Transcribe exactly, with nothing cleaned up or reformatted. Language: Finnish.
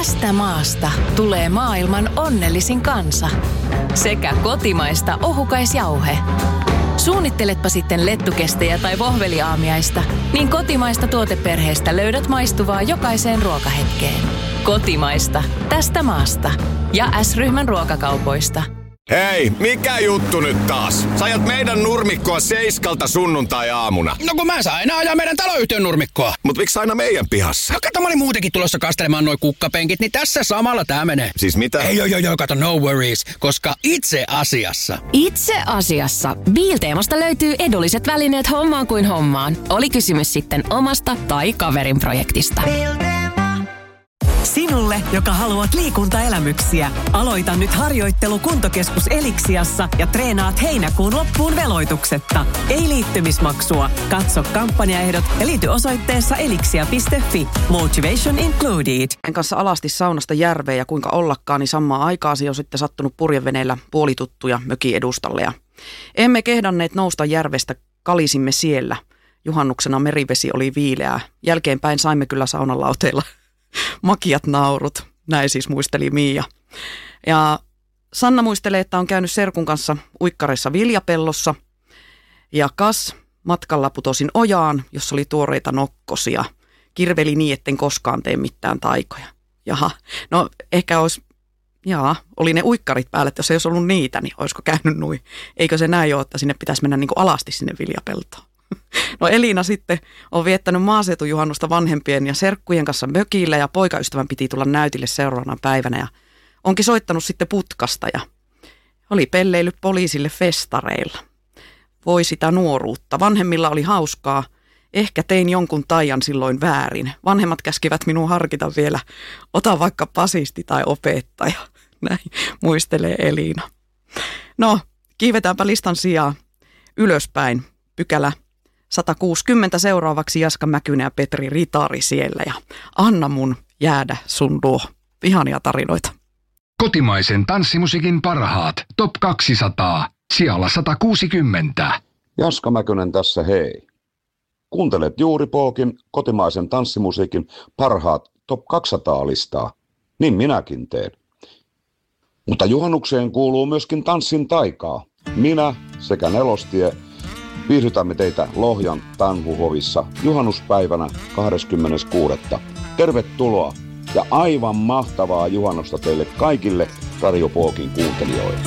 Tästä maasta tulee maailman onnellisin kansa. Sekä kotimaista ohukaisjauhe. Suunnitteletpa sitten lettukestejä tai vohveliaamiaista, niin kotimaista tuoteperheestä löydät maistuvaa jokaiseen ruokahetkeen. Kotimaista. Tästä maasta. Ja S-ryhmän ruokakaupoista. Hei, mikä juttu nyt taas? Sä ajat meidän nurmikkoa seiskalta sunnuntai-aamuna. No kun mä saan aina ajaa meidän taloyhtiön nurmikkoa. Mut miksi aina meidän pihassa? No kato, mä olin muutenkin tulossa kastelemaan noi kukkapenkit, niin tässä samalla tää menee. Siis mitä? Ei joo joo joo, kato, no worries, koska itse asiassa... Itse asiassa Biilteemasta löytyy edulliset välineet hommaan kuin hommaan. Oli kysymys sitten omasta tai kaverin projektista. Sinulle, joka haluat liikuntaelämyksiä, aloita nyt harjoittelu Kuntokeskus Eliksiassa ja treenaat heinäkuun loppuun veloituksetta. Ei liittymismaksua. Katso kampanjaehdot ja liity osoitteessa elixia piste fi. Motivation included. En kanssa alasti saunasta järveen ja kuinka ollakaan, niin samaan aikaan on sitten sattunut purjeveneellä puolituttuja mökin edustalle. Ja emme kehdanneet nousta järvestä, kalisimme siellä. Juhannuksena merivesi oli viileää. Jälkeenpäin saimme kyllä saunalauteilla makiat naurut, näin siis muisteli Miia. Ja Sanna muistelee, että on käynyt serkun kanssa uikkareissa viljapellossa. Ja Kas matkalla putosin ojaan, jossa oli tuoreita nokkosia. Kirveli niin, etten koskaan tee mitään taikoja. Jaha, no ehkä olisi, jaa, oli ne uikkarit päällä, että jos ei olisi ollut niitä, niin olisiko käynyt nui. Eikö se näin ole, että sinne pitäisi mennä niin kuin alasti sinne viljapeltoon? No Elina sitten on viettänyt maaseutujuhannusta vanhempien ja serkkujen kanssa mökillä ja poikaystävän piti tulla näytille seuraavana päivänä ja onkin soittanut sitten putkasta ja oli pelleillyt poliisille festareilla. Voi sitä nuoruutta. Vanhemmilla oli hauskaa. Ehkä tein jonkun taian silloin väärin. Vanhemmat käskivät minun harkita vielä. Ota vaikka pasisti tai opettaja. Näin muistelee Elina. No, kiivetäänpä listan sijaan ylöspäin. Pykälä sata kuusikymmentä seuraavaksi Jaska Mäkynen ja Petri Ritari siellä ja anna mun jäädä sun luo. Ihania tarinoita. Kotimaisen tanssimusiikin parhaat top kaksisataa sijalla sata kuusikymmentä. Jaska Mäkynen tässä hei. Kuuntelet juuri Pookin kotimaisen tanssimusiikin parhaat top kaksisataa listaa. Niin minäkin teen. Mutta juhannukseen kuuluu myöskin tanssin taikaa. Minä sekä Nelostie viihdytämme teitä Lohjan Tanhuhovissa juhannuspäivänä kahdeskymmenes kuudes Tervetuloa ja aivan mahtavaa juhannusta teille kaikille Radio Pookin kuuntelijoille.